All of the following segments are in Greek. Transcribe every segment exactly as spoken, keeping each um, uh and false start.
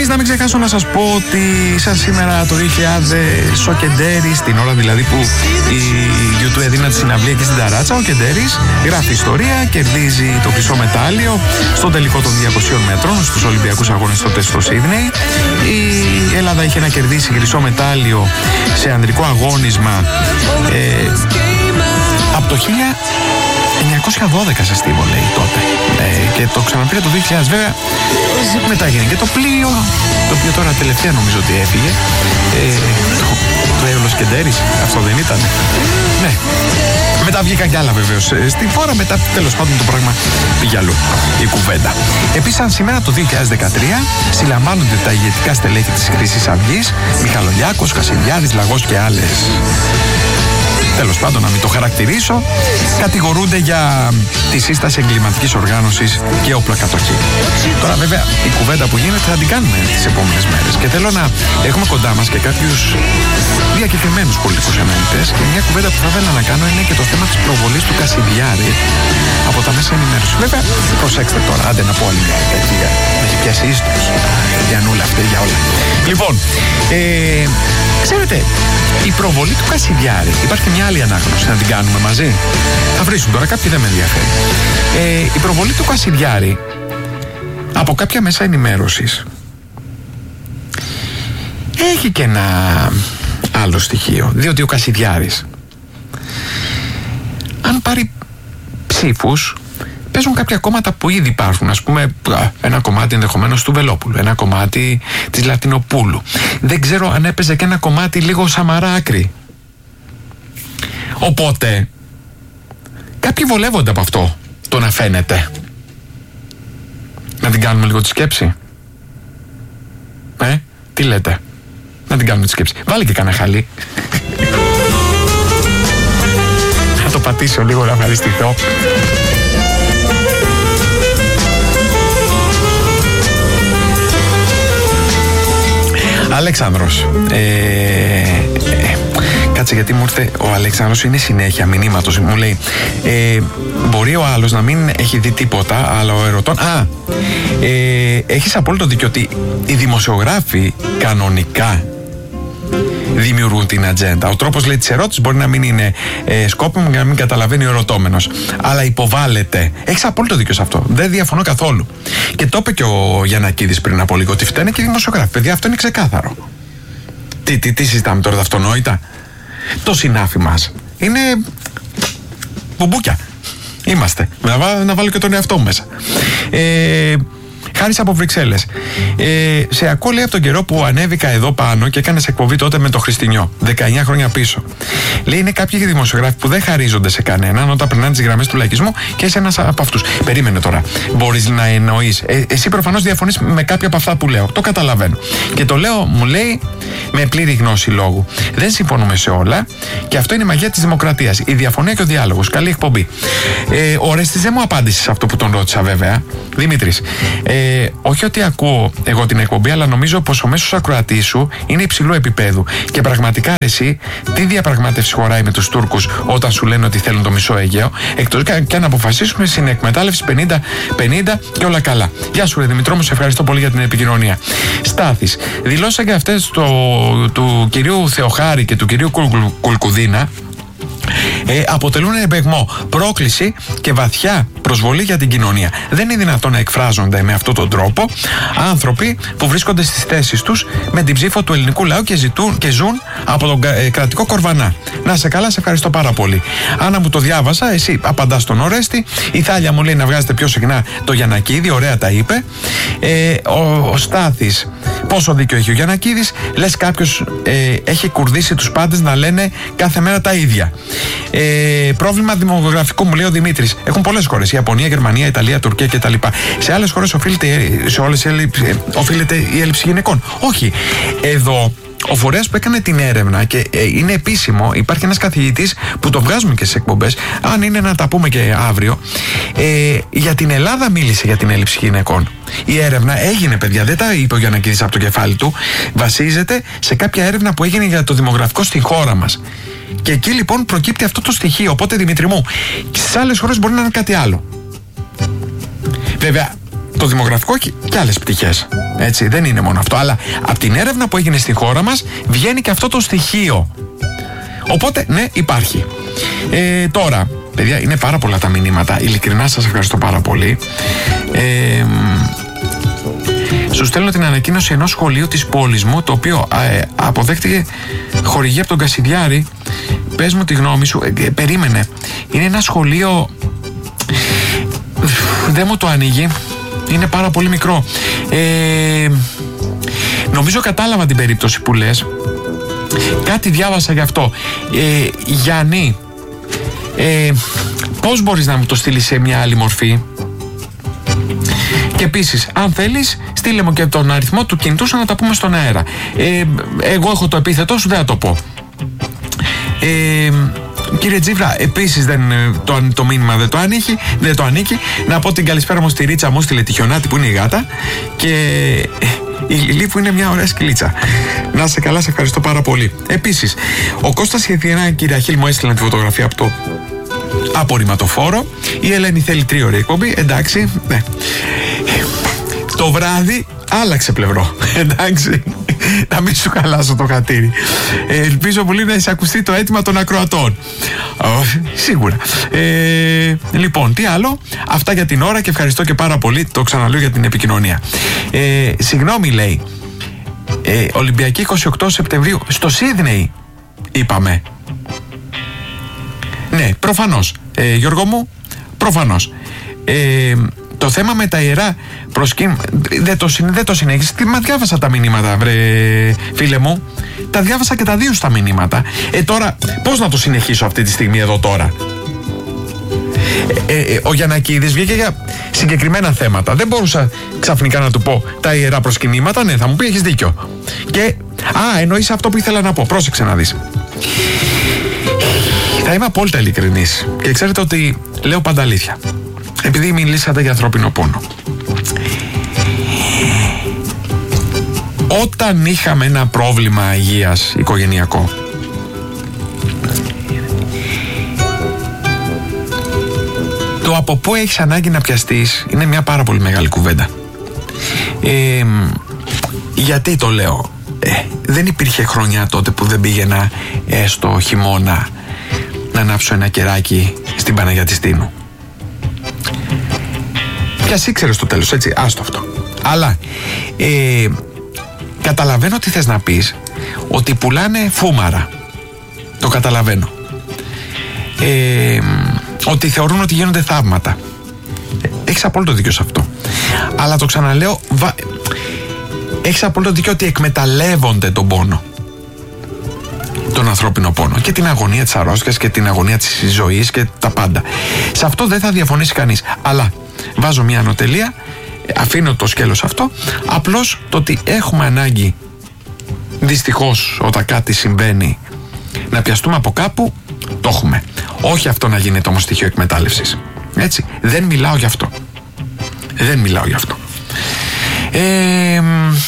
Επίσης, να μην ξεχάσω να σας πω ότι σαν σήμερα το δύο χιλιάδες ο Κεντέρης, την ώρα δηλαδή που η γιου τού έδιναν τη συναυλία εκεί στην Ταράτσα, ο Κεντέρης γράφει ιστορία, κερδίζει το χρυσό μετάλλιο στον τελικό των διακοσίων μέτρων στους Ολυμπιακούς Αγώνες τότε στο Σίδνεϊ. Η Ελλάδα είχε να κερδίσει χρυσό μετάλλιο σε ανδρικό αγώνισμα ε, από το χίλια εννιακόσια δώδεκα σε στίβο, λέει τότε. Ε, και το ξαναπήρε το δύο χιλιάδες, βέβαια. Μετά έγινε και το πλοίο, το οποίο τώρα τελευταία νομίζω ότι έφυγε. Ε, το το Έολος Κεντέρης, αυτό δεν ήταν? Ναι. Μετά βγήκαν κι άλλα βεβαίως στη φόρα, μετά τέλος πάντων το πράγμα πήγε αλλού η κουβέντα. Επίσης, αν σήμερα το δύο χιλιάδες δεκατρία συλλαμβάνονται τα ηγετικά στελέχη της Χρυσής Αυγής, Μιχαλολιάκος, Κασιδιάρης, Λαγός και άλλες. Τέλος πάντων, να μην το χαρακτηρίσω, κατηγορούνται για τη σύσταση εγκληματικής οργάνωσης και όπλα κατοχή. Τώρα, βέβαια, η κουβέντα που γίνεται θα την κάνουμε τις επόμενες μέρες και θέλω να έχουμε κοντά μας και κάποιους διακεκριμένους πολιτικούς αναλυτές. Και μια κουβέντα που θα ήθελα να κάνω είναι και το θέμα της προβολής του Κασιδιάρη από τα μέσα ενημέρωσης. Βέβαια, προσέξτε τώρα, άντε να πω άλλη μια τέτοια. Με έχει πιάσει ίστος. Για νουλα αυτή, για όλα. Λοιπόν, ε, ξέρετε, η προβολή του Κασιδιάρη, υπάρχει μια άλλη ανάγνωση, να την κάνουμε μαζί. Θα βρίσουν τώρα, κάποιοι δεν με ενδιαφέρει. Ε, η προβολή του Κασιδιάρη από κάποια μέσα ενημέρωσης έχει και ένα άλλο στοιχείο, διότι ο Κασιδιάρης, αν πάρει ψήφους, παίζουν κάποια κόμματα που ήδη υπάρχουν. Ας πούμε, ένα κομμάτι ενδεχομένως του Βελόπουλου, ένα κομμάτι της Λατινοπούλου. Δεν ξέρω αν έπαιζε και ένα κομμάτι λίγο Σαμαρά άκρη. Οπότε, κάποιοι βολεύονται από αυτό, το να φαίνεται. Να την κάνουμε λίγο τη σκέψη. Ε, τι λέτε? Να την κάνουμε τη σκέψη. Βάλε και κανένα χαλί. Θα το πατήσω λίγο να ευχαριστηθώ. Αλέξανδρος, ε, ε, κάτσε γιατί μου ήρθε ο Αλέξανδρος, είναι συνέχεια μηνύματος, μου λέει ε, μπορεί ο άλλος να μην έχει δει τίποτα, αλλά ο ερωτών, α, ε, έχεις απόλυτο δίκιο ότι οι δημοσιογράφοι κανονικά δημιουργούν την ατζέντα. Ο τρόπος, λέει, της ερώτησης μπορεί να μην είναι ε, σκόπιμο και να μην καταλαβαίνει ο ερωτώμενος, αλλά υποβάλλεται. Έχεις απόλυτο δίκιο σε αυτό. Δεν διαφωνώ καθόλου. Και το είπε και ο Γιαννακίδης πριν από λίγο, ότι φταίνε και οι δημοσιογράφοι. Παιδιά, αυτό είναι ξεκάθαρο. Τι, τι, τι συζητάμε τώρα, τα αυτονόητα? Το συνάφι μας είναι μπουμπούκια. Είμαστε. Να, να βάλω και τον εαυτό μου μέσα. Ε, Χάρης από Βρυξέλλες. Ε, σε ακούω, λέει, από τον καιρό που ανέβηκα εδώ πάνω και έκανες εκπομπή τότε με το Χριστινιό, δεκαεννιά χρόνια πίσω. Λέει, είναι κάποιοι δημοσιογράφοι που δεν χαρίζονται σε κανέναν όταν περνάνε τις γραμμές του λαϊκισμού και είσαι ένας από αυτούς. Περίμενε τώρα. Μπορείς να εννοείς. Ε, εσύ προφανώς διαφωνείς με κάποια από αυτά που λέω. Το καταλαβαίνω. Και το λέω, μου λέει, με πλήρη γνώση λόγου. Δεν συμφωνούμε σε όλα και αυτό είναι η μαγεία της δημοκρατίας. Η διαφωνία και ο διάλογος. Καλή εκπομπή. Ε, ο Ρέστης δεν μου απάντησε σε αυτό που τον ρώτησα, βέβαια. Δημήτρης. Ε, Ε, όχι ότι ακούω εγώ την εκπομπή, αλλά νομίζω πως ο μέσος ακροατής σου είναι υψηλού επίπεδου. Και πραγματικά εσύ, τι διαπραγμάτευση χωράει με τους Τούρκους όταν σου λένε ότι θέλουν το μισό Αιγαίο, εκτός και αν αποφασίσουν στην εκμετάλλευση πενήντα πενήντα και όλα καλά. Γεια σου, ρε Δημητρό μου, σε ευχαριστώ πολύ για την επικοινωνία. Στάθης. Δηλώσαν και αυτές το, του κυρίου Θεοχάρη και του κυρίου Κουλκουδίνα. Ε, αποτελούν εμπεγμό, πρόκληση και βαθιά προσβολή για την κοινωνία. Δεν είναι δυνατόν να εκφράζονται με αυτόν τον τρόπο άνθρωποι που βρίσκονται στις θέσεις τους με την ψήφο του ελληνικού λαού και, ζητούν, και ζουν από τον ε, κρατικό κορβανά. Να σε καλά, σε ευχαριστώ πάρα πολύ. Άννα, μου το διάβασα, εσύ απαντάς στον Ορέστη. Η Θάλια μου λέει να βγάζετε πιο συχνά το Γιαννακίδη, ωραία τα είπε. Ε, ο, ο Στάθης, πόσο δίκιο έχει ο Γιαννακίδης, λες κάποιος ε, έχει κουρδίσει τους πάντες να λένε κάθε μέρα τα ίδια. Ε, πρόβλημα δημογραφικό, μου λέει ο Δημήτρης. Έχουν πολλές χώρες. Ιαπωνία, Γερμανία, Ιταλία, Τουρκία κτλ. Σε άλλες χώρες οφείλεται, σε όλες οφείλεται η έλλειψη γυναικών. Όχι. Εδώ ο φορέας που έκανε την έρευνα και ε, είναι επίσημο, υπάρχει ένας καθηγητής που το βγάζουμε και στις εκπομπές, αν είναι να τα πούμε και αύριο, ε, για την Ελλάδα μίλησε για την έλλειψη γυναικών. Η έρευνα έγινε, παιδιά, δεν τα είπε ο Γιαννακίδης από το κεφάλι του, βασίζεται σε κάποια έρευνα που έγινε για το δημογραφικό στη χώρα μας. Και εκεί λοιπόν προκύπτει αυτό το στοιχείο. Οπότε, Δημήτρη μου, στις άλλες χώρες μπορεί να είναι κάτι άλλο. Βέβαια, το δημογραφικό έχει και άλλες πτυχές. Έτσι, δεν είναι μόνο αυτό. Αλλά από την έρευνα που έγινε στη χώρα μας βγαίνει και αυτό το στοιχείο. Οπότε, ναι, υπάρχει. Ε, τώρα, παιδιά, είναι πάρα πολλά τα μηνύματα. Ειλικρινά σας ευχαριστώ πάρα πολύ. Ε, Σου στέλνω την ανακοίνωση ενός σχολείου της πόλης μου, το οποίο ε, αποδέχτηκε χορηγία από τον Κασιδιάρη. Πες μου τη γνώμη σου. Ε, ε, περίμενε. Είναι ένα σχολείο. Δεν μου το ανοίγει. Είναι πάρα πολύ μικρό. Ε, νομίζω κατάλαβα την περίπτωση που λες. Κάτι διάβασα γι' αυτό. Ε, Γιάννη, ε, πώς μπορείς να μου το στείλεις σε μια άλλη μορφή? Και επίσης, αν θέλεις, στείλε μου και τον αριθμό του κινητού σου να τα πούμε στον αέρα. Ε, εγώ έχω το επίθετό σου, δεν θα το πω. Ε, Κύριε Τζίβρα, επίσης δεν, το, το μήνυμα δεν το ανήκει, δεν το ανήκει. Να πω την καλησπέρα μου στη Ρίτσα μου, στη Λετυχιονάτη που είναι η γάτα, και η Λιλή που είναι μια ωραία σκυλίτσα. Να είσαι καλά, σε ευχαριστώ πάρα πολύ. Επίσης, ο Κώστας Χεθιανά, κύριε Αχίλ, μου έστειλαν τη φωτογραφία από το απορριμματοφόρο. Η Ελένη θέλει τρίωρη εκπομπή. Εντάξει, ναι. Το βράδυ άλλαξε πλευρό. Εντάξει. Να μην σου χαλάσω το χατήρι. Ε, ελπίζω πολύ να εισακουστεί το αίτημα των ακροατών. Ε, σίγουρα. Ε, λοιπόν, τι άλλο. Αυτά για την ώρα και ευχαριστώ και πάρα πολύ. Το ξαναλέω για την επικοινωνία. Ε, συγγνώμη, λέει. Ε, Ολυμπιακή είκοσι οκτώ Σεπτεμβρίου στο Σίδνεϊ, είπαμε. Ναι, προφανώς. Ε, Γιώργο μου, προφανώς. Ε, το θέμα με τα ιερά προσκύνηματα δεν το, δεν το συνέχισε. Μα διάβασα τα μηνύματα, βρε φίλε μου. Τα διάβασα και τα δύο στα μηνύματα. Ε, τώρα, πώς να το συνεχίσω αυτή τη στιγμή εδώ τώρα? Ε, ε, ο Γιαννακίδης βγήκε για συγκεκριμένα θέματα. Δεν μπορούσα ξαφνικά να του πω τα ιερά προσκυνήματα. Ναι, θα μου πει, έχεις δίκιο. Και, α, εννοείς αυτό που ήθελα να πω. Πρόσεξε να δεις. Θα είμαι απόλυτα ειλικρινής. Και ξέρετε ότι λέω πάντα αλήθεια. Επειδή μιλήσατε για ανθρώπινο πόνο. Όταν είχαμε ένα πρόβλημα υγείας οικογενειακό, το από πού έχεις ανάγκη να πιαστείς είναι μια πάρα πολύ μεγάλη κουβέντα. Ε, γιατί το λέω? Ε, δεν υπήρχε χρονιά τότε που δεν πήγαινα ε, στο χειμώνα να ανάψω ένα κεράκι στην Παναγιά της Τίνου. Κι ας ήξερες το τέλος, έτσι, άστο αυτό. Αλλά ε, καταλαβαίνω τι θες να πεις, ότι πουλάνε φούμαρα. Το καταλαβαίνω. Ε, ότι θεωρούν ότι γίνονται θαύματα. Έχεις απόλυτο δίκιο σε αυτό. Αλλά το ξαναλέω, βα... έχεις απόλυτο δίκιο ότι εκμεταλλεύονται τον πόνο. Τον ανθρώπινο πόνο και την αγωνία της αρρώστιας και την αγωνία της ζωής και τα πάντα. Σε αυτό δεν θα διαφωνήσει κανείς. Αλλά βάζω μια ανωτελεία, αφήνω το σκέλος αυτό. Απλώς το ότι έχουμε ανάγκη, δυστυχώς, όταν κάτι συμβαίνει, να πιαστούμε από κάπου, το έχουμε. Όχι αυτό να γίνεται όμως στοιχείο εκμετάλλευσης. Έτσι, δεν μιλάω γι' αυτό. Δεν μιλάω γι' αυτό. Ε,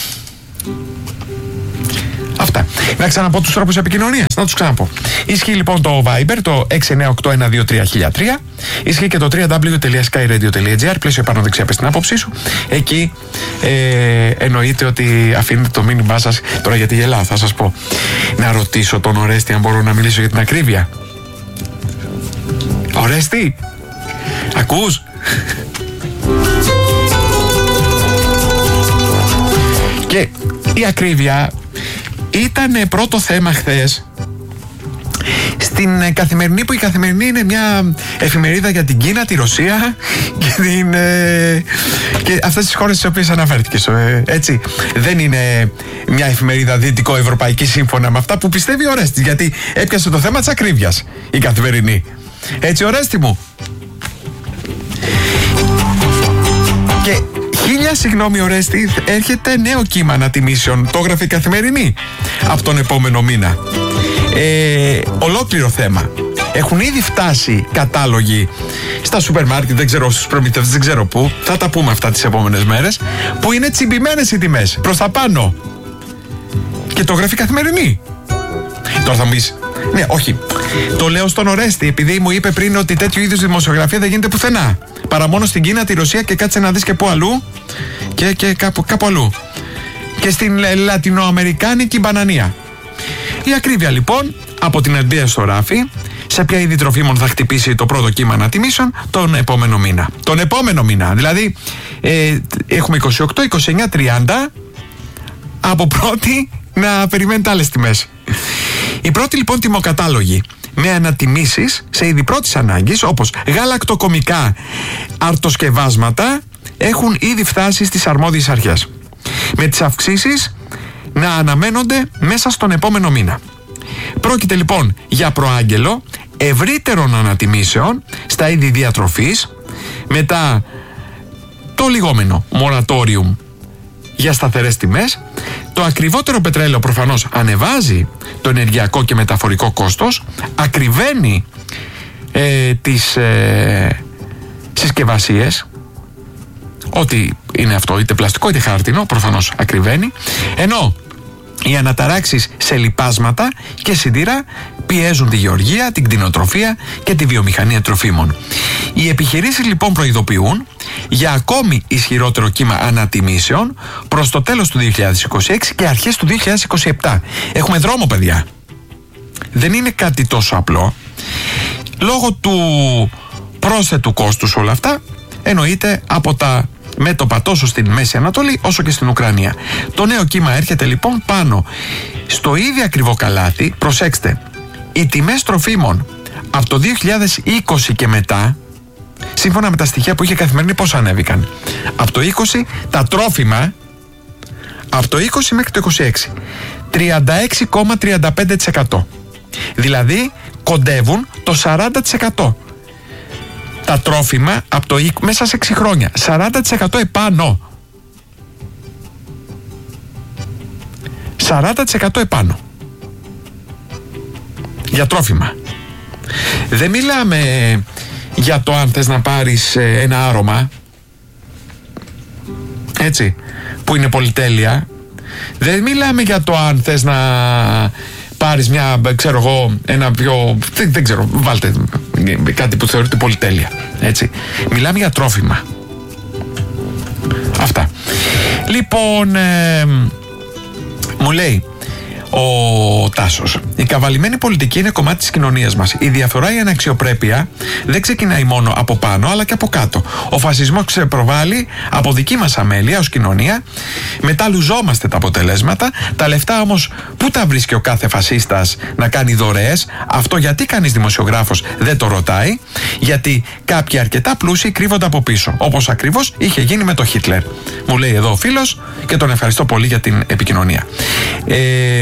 αυτά. Να ξαναπώ τους τρόπους επικοινωνίας. Να τους ξαναπώ. Ισχύει λοιπόν το Viber, το έξι εννιά οκτώ ένα δύο τρία χίλια τρία. Ισχύει και το double-u double-u double-u τελεία sky radio τελεία gr. Πλαίσιο επάνω δεξιά, πες την άποψή σου. Εκεί ε, εννοείται ότι αφήνετε το μήνυμά σας. Τώρα γιατί γελάω, θα σας πω. Να ρωτήσω τον Ορέστη αν μπορώ να μιλήσω για την ακρίβεια. Ορέστη, ακούς? Και η ακρίβεια ήταν πρώτο θέμα χθες στην Καθημερινή, που η Καθημερινή είναι μια εφημερίδα για την Κίνα, τη Ρωσία και, την, ε, και αυτές τις χώρες στις οποίες αναφέρθηκες, ε, έτσι. Δεν είναι μια εφημερίδα δυτικοευρωπαϊκή σύμφωνα με αυτά που πιστεύει ο Ορέστης, γιατί έπιασε το θέμα της ακρίβειας η Καθημερινή. Έτσι, Ορέστη μου. Και χίλια συγγνώμη, Ορέστη, έρχεται νέο κύμα ανατιμήσεων. Το γράφει η Καθημερινή από τον επόμενο μήνα. Ε, ολόκληρο θέμα. Έχουν ήδη φτάσει κατάλογοι στα σούπερ μάρκετ, δεν ξέρω, στους προμηθευτές, δεν ξέρω πού. Θα τα πούμε αυτά τις επόμενες μέρες. Που είναι τσιμπημένες οι τιμές προς τα πάνω. Και το γράφει η Καθημερινή. Τώρα θα μου πεις, Ναι, όχι. Το λέω στον Ορέστη, επειδή μου είπε πριν ότι τέτοιου είδους δημοσιογραφία δεν γίνεται πουθενά. Παρά μόνο στην Κίνα, τη Ρωσία και κάτσε να δεις και πού αλλού. Και, και κάπου, κάπου αλλού. Και στην Λατινοαμερικάνικη μπανανία. Η ακρίβεια λοιπόν από την Αντία στο ράφι, σε ποια είδη τροφίμων θα χτυπήσει το πρώτο κύμα ανατιμήσεων τον επόμενο μήνα. Τον επόμενο μήνα. Δηλαδή ε, έχουμε είκοσι οκτώ, είκοσι εννιά, τριάντα από πρώτη να περιμένετε άλλες τιμές. Η πρώτη λοιπόν τιμοκατάλογη με ανατιμήσεις σε είδη πρώτης ανάγκης, όπως γαλακτοκομικά αρτοσκευάσματα, έχουν ήδη φτάσει στις αρμόδιες αρχές, με τις αυξήσεις να αναμένονται μέσα στον επόμενο μήνα. Πρόκειται λοιπόν για προάγγελο ευρύτερων ανατιμήσεων στα είδη διατροφής, μετά το λιγόμενο moratorium για σταθερές τιμές. Το ακριβότερο πετρέλαιο προφανώς ανεβάζει το ενεργειακό και μεταφορικό κόστος, ακριβένει ε, τις ε, συσκευασίες, ό,τι είναι αυτό, είτε πλαστικό είτε χάρτινο, προφανώς ακριβένει, ενώ οι αναταράξεις σε λιπάσματα και σιτήρα πιέζουν τη γεωργία, την κτηνοτροφία και τη βιομηχανία τροφίμων. Οι επιχειρήσεις λοιπόν προειδοποιούν για ακόμη ισχυρότερο κύμα ανατιμήσεων προς το τέλος του δύο χιλιάδες είκοσι έξι και αρχές του δύο χιλιάδες είκοσι επτά. Έχουμε δρόμο, παιδιά. Δεν είναι κάτι τόσο απλό. Λόγω του πρόσθετου κόστους όλα αυτά, εννοείται από τα μέτωπα τόσο στην Μέση Ανατολή όσο και στην Ουκρανία. Το νέο κύμα έρχεται λοιπόν πάνω στο ίδιο ακριβό καλάθι. Προσέξτε, οι τιμές τροφίμων από το δύο χιλιάδες είκοσι και μετά, σύμφωνα με τα στοιχεία που είχε Καθημερινή, πώς ανέβηκαν? Από το είκοσι τα τρόφιμα, από το είκοσι μέχρι το είκοσι έξι, τριάντα έξι κόμμα τριάντα πέντε τοις εκατό. Δηλαδή κοντεύουν το σαράντα τοις εκατό. Τα τρόφιμα από το, μέσα σε έξι χρόνια, σαράντα τοις εκατό επάνω. σαράντα τοις εκατό επάνω. Για τρόφιμα. Δεν μιλάμε για το αν θες να πάρεις ένα άρωμα, έτσι, που είναι πολυτέλεια. Δεν μιλάμε για το αν θες να πάρεις μια, ξέρω εγώ, ένα πιο, δεν, δεν ξέρω, βάλτε κάτι που θεωρείται πολυτέλεια, έτσι. Μιλάμε για τρόφιμα. Αυτά. Λοιπόν, ε, μου λέει ο Τάσος, η καβαλημένη πολιτική είναι κομμάτι της κοινωνίας μας. Η διαφορά, η αναξιοπρέπεια δεν ξεκινάει μόνο από πάνω αλλά και από κάτω. Ο φασισμός ξεπροβάλλει από δική μας αμέλεια ως κοινωνία. Μετά λουζόμαστε τα αποτελέσματα. Τα λεφτά όμως πού τα βρίσκει ο κάθε φασίστας να κάνει δωρεές? Αυτό γιατί κανείς δημοσιογράφος δεν το ρωτάει? Γιατί κάποιοι αρκετά πλούσιοι κρύβονται από πίσω, όπως ακριβώς είχε γίνει με το Χίτλερ. Μου λέει εδώ ο φίλος και τον ευχαριστώ πολύ για την επικοινωνία. Ε,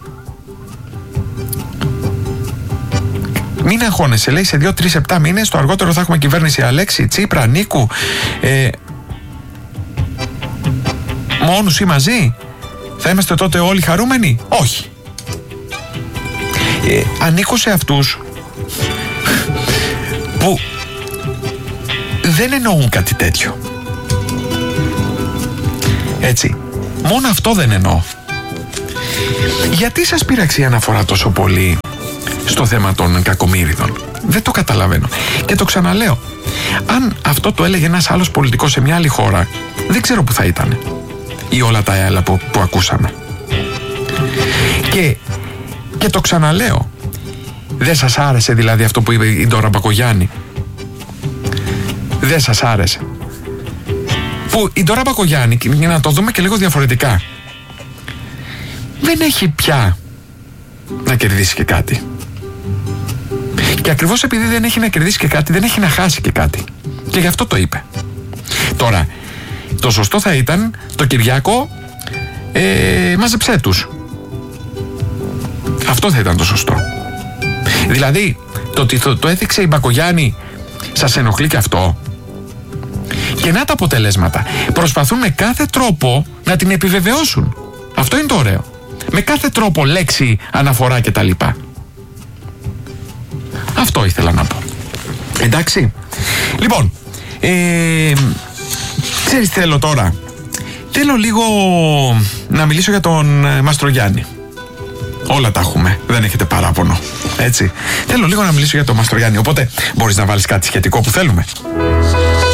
Μην αγχώνεσαι, λέει, σε δύο τρεις επτά μήνες το αργότερο θα έχουμε κυβέρνηση Αλέξη, Τσίπρα, Νίκου, ε, μόνους ή μαζί? Θα είμαστε τότε όλοι χαρούμενοι? Όχι. ε, Ανήκω σε αυτούς που δεν εννοούν κάτι τέτοιο, έτσι. Μόνο αυτό δεν εννοώ. Γιατί σας πείραξε η αναφορά τόσο πολύ στο θέμα των κακομοίριδων? Δεν το καταλαβαίνω. Και το ξαναλέω, αν αυτό το έλεγε ένας άλλος πολιτικός σε μια άλλη χώρα, δεν ξέρω που θα ήταν ή όλα τα άλλα που, που ακούσαμε. Και, και το ξαναλέω, δεν σας άρεσε δηλαδή αυτό που είπε η Ντόρα Μπακογιάννη? Δεν σας άρεσε? Που η Ντόρα Μπακογιάννη, για να το δούμε και λίγο διαφορετικά, δεν έχει πια να κερδίσει και κάτι. Και ακριβώς επειδή δεν έχει να κερδίσει και κάτι, δεν έχει να χάσει και κάτι. Και γι' αυτό το είπε. Τώρα, το σωστό θα ήταν το Κυριάκο, ε, μάζεψέ τους. Αυτό θα ήταν το σωστό. Δηλαδή, το ότι το, το έθιξε η Μπακογιάννη, σας ενοχλεί και αυτό? Και να τα αποτελέσματα. Προσπαθούν με κάθε τρόπο να την επιβεβαιώσουν. Αυτό είναι το ωραίο. Με κάθε τρόπο, λέξη, αναφορά κτλ. Αυτό ήθελα να πω. Εντάξει. Λοιπόν, ε, ξέρεις τι θέλω τώρα? Θέλω λίγο να μιλήσω για τον Μαστρογιάννη. Όλα τα έχουμε. Δεν έχετε παράπονο. Έτσι. Θέλω λίγο να μιλήσω για το Μαστρογιάννη. Οπότε μπορείς να βάλεις κάτι σχετικό που θέλουμε.